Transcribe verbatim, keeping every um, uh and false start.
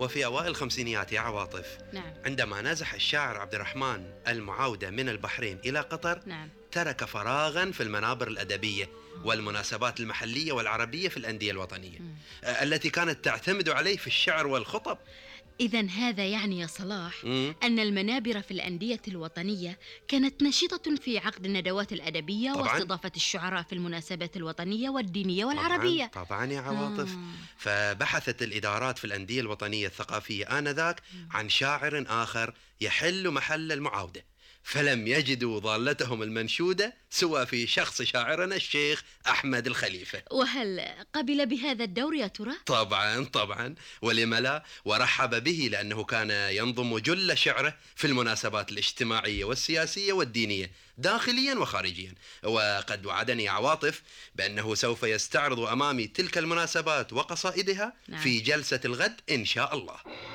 وفي أوائل الخمسينيات يا عواطف، نعم. عندما نزح الشاعر عبد الرحمن المعاودة من البحرين إلى قطر، نعم. ترك فراغا في المنابر الأدبية والمناسبات المحلية والعربية في الأندية الوطنية مم. التي كانت تعتمد عليه في الشعر والخطب. إذن هذا يعني يا صلاح مم. أن المنابر في الأندية الوطنية كانت نشيطة في عقد الندوات الأدبية طبعاً. واستضافة الشعراء في المناسبات الوطنية والدينية والعربية. طبعاً, طبعاً يا عواطف. آه. فبحثت الإدارات في الأندية الوطنية الثقافية آنذاك عن شاعر آخر يحل محل المعاودة، فلم يجدوا ضالتهم المنشودة سوى في شخص شاعرنا الشيخ أحمد الخليفة. وهل قبل بهذا الدور يا ترى؟ طبعا طبعا، ولم لا، ورحب به لأنه كان ينظم جل شعره في المناسبات الاجتماعية والسياسية والدينية داخليا وخارجيا، وقد وعدني عواطف بأنه سوف يستعرض أمامي تلك المناسبات وقصائدها نعم. في جلسة الغد إن شاء الله.